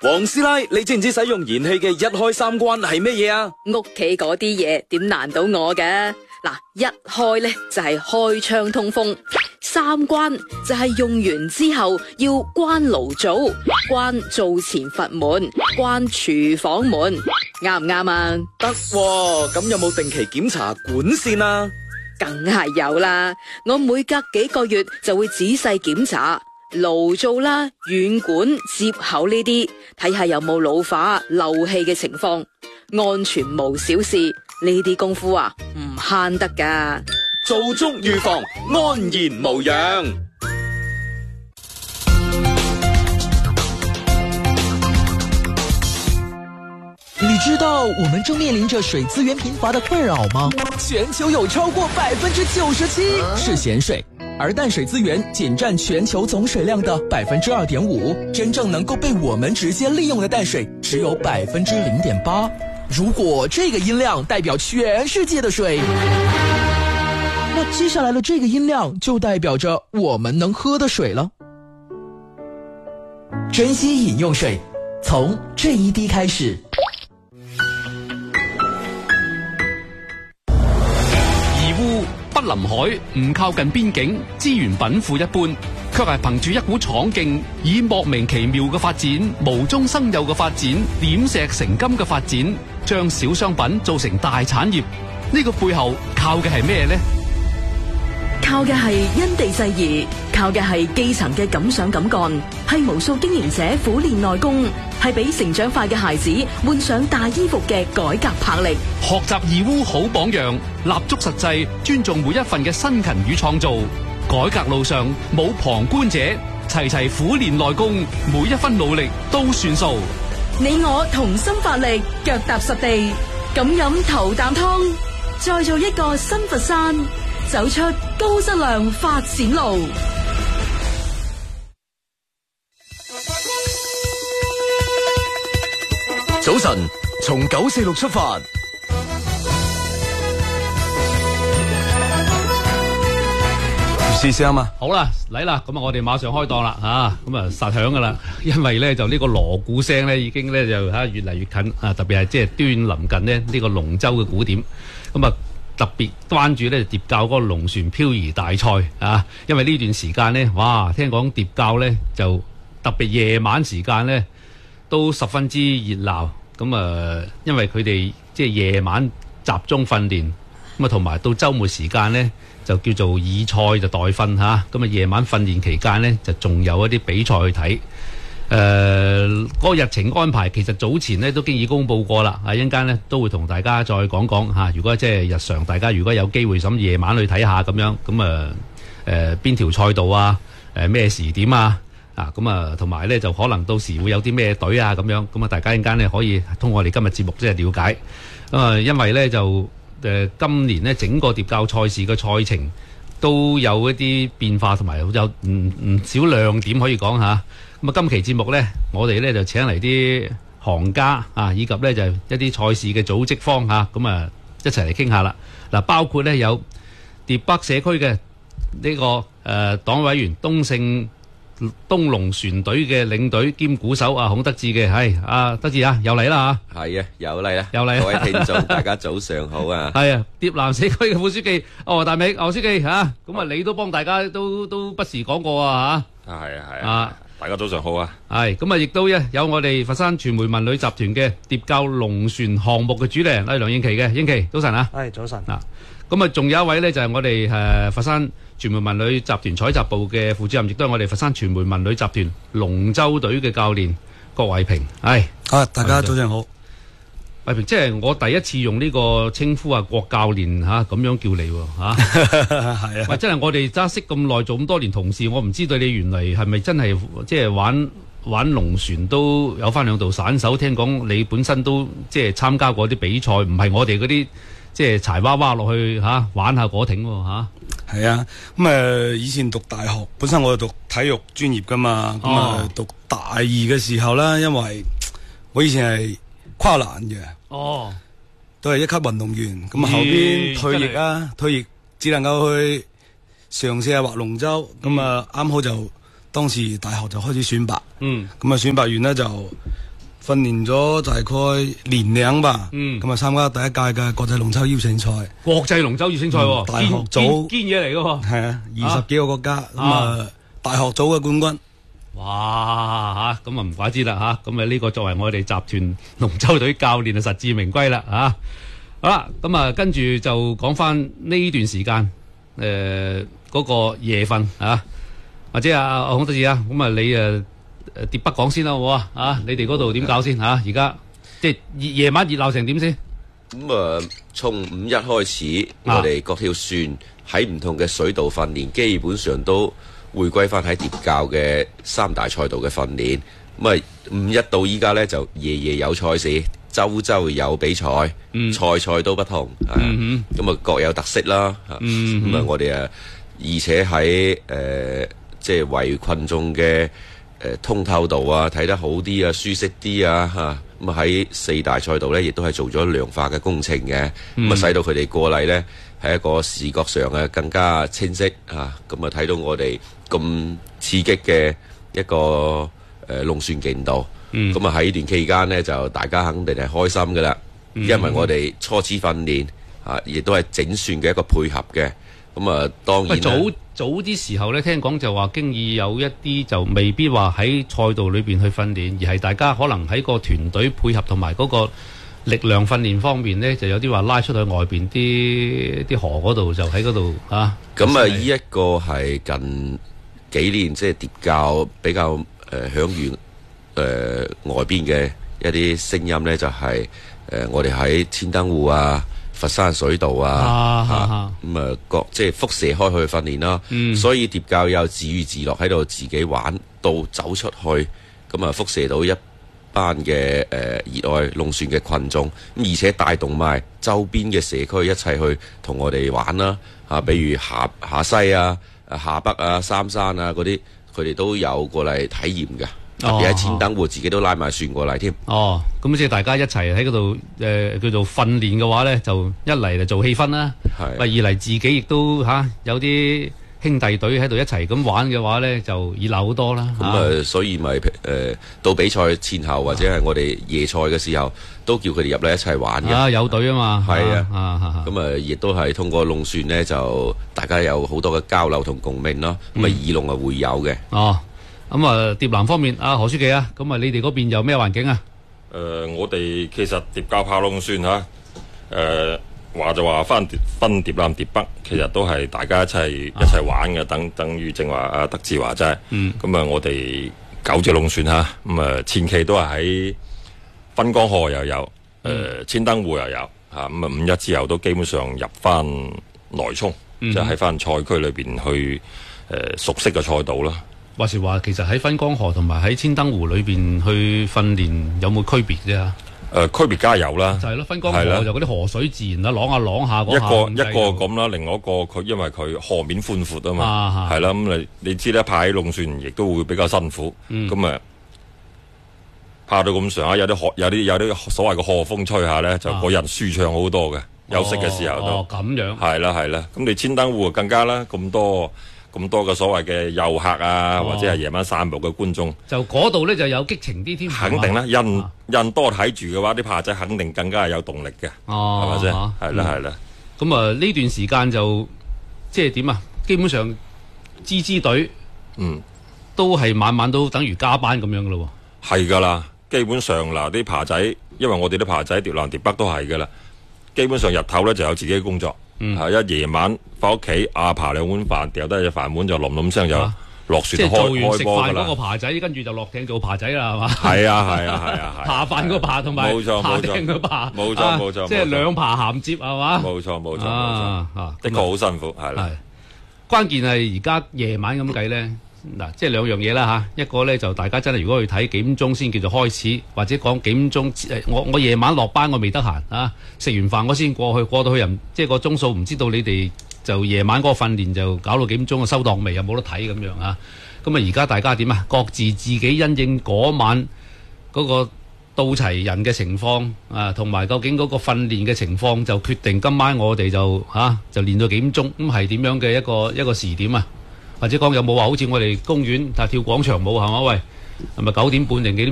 黃師奶，你知唔知使用燃氣嘅一開三關係咩嘢啊？ 屋企嗰啲嘢點難到我嘅？嗱，一開咧就係開窗通風，三關就係用完之後要關爐灶、關灶前閥門、關廚房門，啱唔啱啊？ 得喎，咁有冇定期檢查管線啊？ 梗係有啦，我每隔幾個月就會仔細檢查爐灶啦、軟管、接口呢啲，睇下有冇老化、漏氣嘅情況，安全無小事。呢啲功夫啊，唔慳得噶。 做足預防，安然無恙。 你知道我們正面臨着水資源貧乏的困擾嗎？全球有超過97%是鹹水，而淡水資源僅佔全球總水量的2.5%，真正能夠被我們直接利用的淡水只有0.8%。如果這個音量代表全世界的水，那接下來的這個音量就代表着我們能喝的水了。珍惜飲用水，從這一滴開始。 義烏不臨海，唔靠近邊境，資源稟賦一般，卻係憑住一股闖勁，以莫名其妙嘅發展、無中生有嘅發展、點石成金嘅發展，將小商品做成大產業。呢個背後靠嘅係咩呢？ 靠嘅係因地制宜，靠嘅係基層嘅敢想敢幹，係無數經營者苦練內功，係俾成長快嘅孩子換上大衣服嘅改革魄力。 學習義烏好榜樣，立足實際，尊重每一份嘅辛勤與創造。改革路上冇旁觀者，齊齊苦練內功，每一分努力都算數。 你我同心發力，腳踏實地，敢飲頭啖湯，再做一個新佛山，走出高質量發展路。 早晨，從946出發。試試啊嘛， 好啦，嚟啦，咁啊，我哋馬上開檔啦，咁啊實響噶啦，因為咧就呢個鑼鼓聲咧已經咧就越嚟越近啊，特別係即係端臨近呢個龍舟嘅鼓點，咁啊特別關注咧疊教嗰個龍船漂移大賽啊，因為呢段時間咧，哇，聽講疊教咧就特別夜晚時間咧都十分之熱鬧，咁啊，因為佢哋即係夜晚集中訓練，咁啊同埋到週末時間咧。就叫做以賽就代訓嚇，咁啊夜晚訓練期間呢，就仲有一啲比賽去睇。嗰個日程安排其實早前呢都經已公佈過啦，一陣間呢都會同大家再講講嚇。如果即係日常大家如果有機會咁夜晚去睇下咁樣，咁啊邊條賽道啊，咩時點啊，咁啊同埋呢就可能到時會有啲咩隊啊咁樣，咁啊大家一陣間呢可以通過我哋今日節目即係了解。因為呢就今年呢整個疊教賽事嘅賽程都有一啲變化，同埋有唔少亮點可以講下。咁啊，今期節目呢，我哋呢就請嚟啲行家啊，以及呢就一啲賽事嘅組織方嚇，咁啊一齊嚟傾下啦。嗱，包括呢有疊北社區嘅呢個黨委員東龍船隊嘅領隊兼鼓手孔德志嘅，係德志又嚟啦嚇， 係啊，又嚟啦， 又嚟， 各位聽眾大家早上好啊， 係啊，疊南社區嘅副書記大明牛書記嚇，咁啊你都幫大家都不時講過啊嚇， 係啊，大家早上好啊， 係咁啊，亦都有我哋佛山傳媒文旅集團嘅疊教龍船項目嘅主理人梁英琪嘅，英琪早晨啊， 係早晨嗱，咁啊仲有一位呢就係我哋佛山傳媒文旅集團採集部嘅副主任，亦都係我哋佛山傳媒文旅集團龍舟隊嘅教練郭偉平。 大家早上好。 偉平，即係我第一次用呢個稱呼郭教練咁樣叫你係啊， 真係我哋識咁耐，做咁多年同事，我唔知道你原嚟係咪真係即係玩龍船都有翻兩道散手。聽講你本身都即係參加過啲比賽，唔係我哋嗰啲即係柴娃娃落去玩下果艇喎。 係啊，咁以前讀大學，本身我係讀體育專業噶嘛，咁讀大二嘅時候啦，因為我以前係跨欄嘅，都係一級運動員，咁後邊退役只能夠去嘗試下劃龍舟，咁啱好就當時大學就開始選拔，咁選拔完呢就訓練咗大概年零吧，咁啊參加第一屆嘅國際龍舟邀請賽。 國際龍舟邀請賽， 大學組堅嘢嚟噶。 係啊，20幾個國家，咁啊大學組嘅冠軍。 哇嚇，咁啊唔怪之啦嚇，咁啊呢個作為我哋集團龍舟隊教練啊實至名歸啦嚇。好啦，咁啊跟住就講翻呢段時間嗰個夜訓啊，或者孔德志啊，咁啊你疊北講先啦，好啊？啊，你哋嗰度點搞先嚇？而家即係夜晚熱鬧成點先？ 咁從5日開始，我哋各條船喺唔同嘅水道訓練，基本上都回歸翻喺疊教嘅3大賽道嘅訓練。咁啊5日到依家呢，就夜有賽事，周有比賽，賽都不同。咁啊各有特色啦。咁啊我哋而且喺即係為群眾嘅通透度啊，睇得好啲啊，舒適啲啊嚇。咁啊喺4大賽道呢，亦都係做咗量化嘅工程嘅，咁啊使到佢哋過嚟呢，係一個視覺上更加清晰啊。咁啊睇到我哋咁刺激嘅一個龍船競渡。咁啊喺呢段期間呢，就大家肯定係開心噶啦，因為我哋初始訓練啊，亦都係整船嘅一個配合嘅。咁啊當然早啲時候咧，聽講就話經已有一啲就未必話喺賽道裏邊去訓練，而係大家可能喺個團隊配合同埋嗰個力量訓練方面呢，就有啲話拉出去外邊啲河嗰度，就喺嗰度啊。 咁啊，呢一個係近幾年即係疊教比較響遠外邊嘅一啲聲音呢，就係我哋喺千燈湖啊、佛山水道咁即係輻射開去訓練啦。所以疊教有自娛自樂喺度自己玩到走出去，咁啊輻射到一班嘅熱愛龍船嘅群眾，咁而且帶動埋周邊嘅社區一齊去同我哋玩啦。比如下西啊、下北啊、三山啊嗰啲，佢哋都有過嚟體驗嘅。特別喺千燈湖自己都拉埋船過嚟添。 咁即係大家一齊喺嗰度叫做訓練嘅話呢，就一嚟就做氣氛啦。二嚟自己亦都有啲兄弟隊喺度一齊咁玩嘅話呢，就熱鬧好多啦。 咁所以咪到比賽前後或者係我哋夜賽嘅時候，都叫佢哋入嚟一齊玩嘅。有隊啊嘛。係啊。咁亦都係通過龍船呢，就大家有好多嘅交流同共鳴咯。咁耳聾會有嘅。 咁疊南方面，何書記啊，咁你哋嗰邊有咩環境啊？ 我哋其實疊教跑龍船話就話分疊南疊北，其實都係大家一齊玩嘅，等於正話阿德志話齋。咁我哋9隻龍船咁前期都係喺分江河又有，千燈湖又有咁5日之後都基本上入翻內涌，即係喺翻賽區裏邊去熟悉嘅賽道啦。 話時話，其實喺分江河同埋喺千燈湖裏邊去訓練有冇區別啫？ 區別梗係有啦， 就係咯，分江河就嗰啲河水自然啦，啷下啷下嗰下一個咁啦，另外一個佢因為佢河面寬闊啊嘛，係啦，咁你知咧，派龍船亦都會比較辛苦，咁派到咁上下，有啲所謂嘅河風吹下咧，就個人舒暢好多嘅，休息嘅時候都咁樣， 係啦，咁你千燈湖更加啦，咁多嘅所謂嘅遊客啊，或者係夜晚散步嘅觀眾， 就嗰度咧就有激情啲添。 肯定啦，人多睇住嘅話，啲扒仔肯定更加係有動力嘅，係咪先？係啦。 咁呢段時間就即係點啊？基本上支隊，都係晚晚都等於加班咁樣噶咯。 係噶啦，基本上嗱啲扒仔，因為我哋啲扒仔疊南疊北都係噶啦，基本上日頭咧就有自己嘅工作。一夜晚翻屋企扒2碗飯，掉低隻飯碗就冧聲就落船即係做完食飯開波㗎啦。 嗰個扒仔，跟住就落艇做扒仔啦，係嘛？ 係啊， 扒飯個扒同埋扒艇個扒， 冇錯， 即係兩扒銜接係嘛？ 冇錯，的確好辛苦係啦。 關鍵係而家夜晚咁計咧，嗱，即係兩樣嘢啦嚇。一個咧就大家真係如果去睇幾點鐘先叫做開始，或者講幾點鐘，我夜晚落班我未得閒食完飯我先過到去人，即係個鐘數唔知道你哋就夜晚嗰個訓練就搞到幾點鐘收檔未，有冇得睇咁樣啊？咁而家大家點啊？各自自己因應嗰晚嗰個到齊人嘅情況同埋究竟嗰個訓練嘅情況，就決定今晚我哋就練到幾點鐘，咁係點樣嘅一個時點啊？或者講有冇話好似我哋公園跳廣場舞係嘛？喂，係咪9點半定幾點